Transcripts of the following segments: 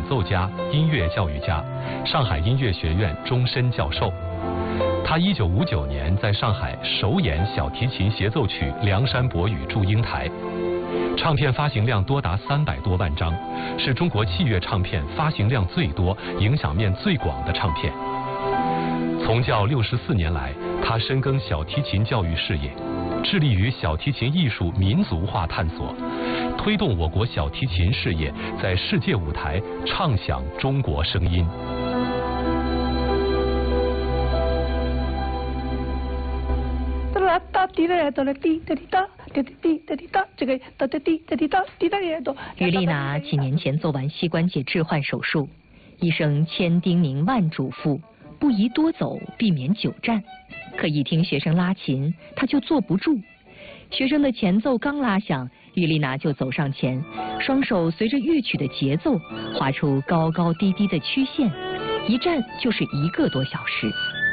奏家、音乐教育家，上海音乐学院终身教授。他1959年在上海首演小提琴协奏曲《梁山伯与祝英台》，唱片发行量多达300多万张，是中国器乐唱片发行量最多、影响面最广的唱片。从教64年来，他深耕小提琴教育事业，致力于小提琴艺术民族化探索，推动我国小提琴事业在世界舞台唱响中国声音。 于丽娜几年前做完膝关节置换手术，医生千叮咛万嘱咐，不宜多走，避免久站。可一听学生拉琴，她就坐不住。学生的前奏刚拉响，于丽娜就走上前，双手随着乐曲的节奏画出高高低低的曲线，一站就是1个多小时。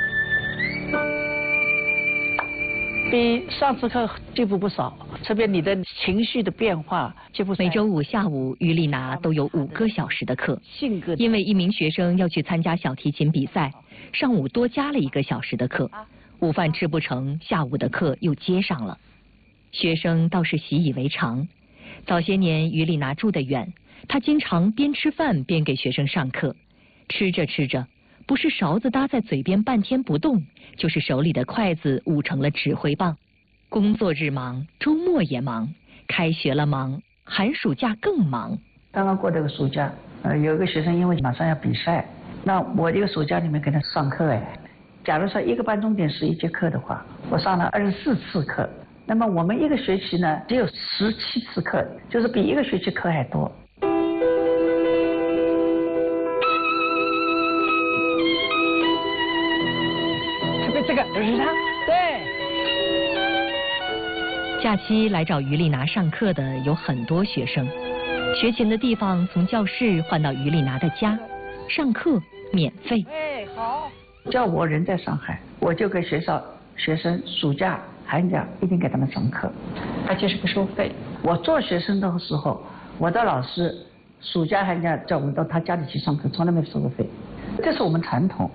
比上次课进步不少，特别你的情绪的变化进步。 每周5下午，于丽娜都有5个小时的课。因为一名学生要去参加小提琴比赛，上午多加了1个小时的课，午饭吃不成，下午的课又接上了。学生倒是习以为常。早些年，于丽娜住得远，她经常边吃饭边给学生上课。吃着吃着，不是勺子搭在嘴边半天不动，就是手里的筷子捂成了指挥棒。工作日忙，周末也忙，开学了忙，寒暑假更忙。 刚刚过这个暑假，有一个学生因为马上要比赛，那我这个暑假里面给他上课假如说1个半钟点是1节课的话，我上了24次课。那么我们1个学期呢，只有17次课，就是比1个学期课还多。这个是他，对。 假期来找于丽娜上课的有很多学生，学琴的地方从教室换到于丽娜的家，上课免费。 好。叫我人在上海，我就给学生暑假、寒假一定给他们上课， 而且是不收费。 我做学生的时候，我的老师暑假、寒假叫我们到他家里去上课，从来没收过费，这是我们传统。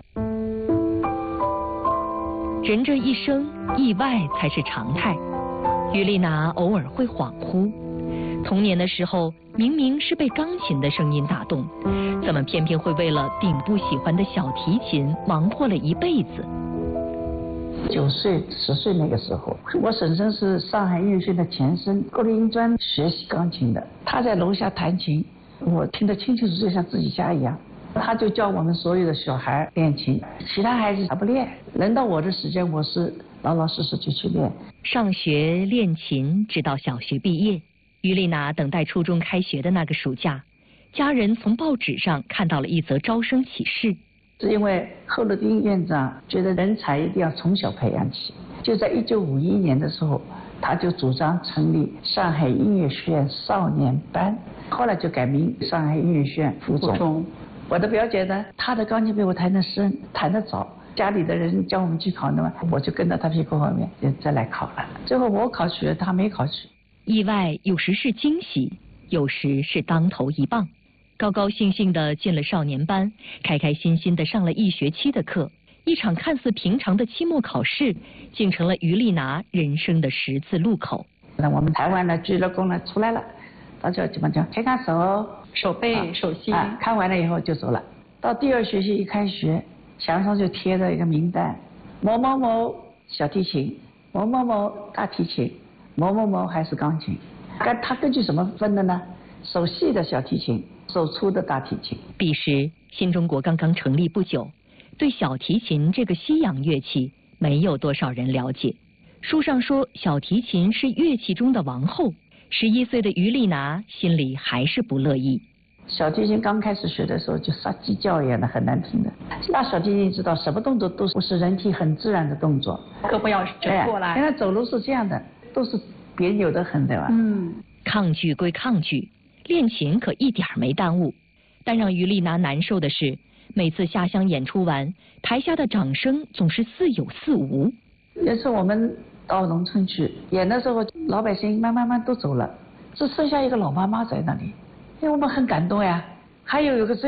人这一生，意外才是常态。于丽娜偶尔会恍惚，童年的时候明明是被钢琴的声音打动，怎么偏偏会为了顶不喜欢的小提琴忙活了一辈子 ？9岁、10岁那个时候，我婶婶是上海音乐学院的前身歌剧音专学习钢琴的，她在楼下弹琴，我听得清清楚楚，像自己家一样。他就教我们所有的小孩练琴，其他孩子还不练。轮到我的时间，我是老老实实就去练。 上学练琴，直到小学毕业。于丽娜等待初中开学的那个暑假，家人从报纸上看到了一则招生启事。 是因为贺鲁丁院长觉得人才一定要从小培养起，就在1951年的时候，他就主张成立上海音乐学院少年班，后来就改名上海音乐学院附中。我的表姐呢，她的钢琴比我弹得深，弹得早，家里的人叫我们去考的嘛，我就跟到她屁股后面就再来考了。最后我考取了，她没考取。 意外有时是惊喜，有时是当头一棒。高高兴兴地进了少年班，开开心心地上了1学期的课，一场看似平常的期末考试，竟成了于丽娜人生的10字路口。 那我们台湾的鞠了躬了，出来了，大家基本上开看手。 手背、手心， 看完了以后就走了。到第2学期一开学，墙上就贴着一个名单：某某某小提琴，某某某大提琴，某某某还是钢琴。他根据什么分的呢？手细的小提琴，手粗的大提琴。 彼时新中国刚刚成立不久，对小提琴这个西洋乐器没有多少人了解。书上说小提琴是乐器中的王后。11岁的于丽娜心里还是不乐意。 小提琴刚开始学的时候就撒鸡叫一样的，很难听的。那小提琴知道什么动作都不是人体很自然的动作， 胳膊要折过来。 现在走路是这样的，都是别扭的很，对吧？ 抗拒归抗拒，练琴可一点没耽误。但让于丽娜难受的是，每次下乡演出完，台下的掌声总是似有似无。 有次我们到农村去演的时候，老百姓慢慢都走了，只剩下一个老妈妈在那里，因为我们很感动呀。还有一个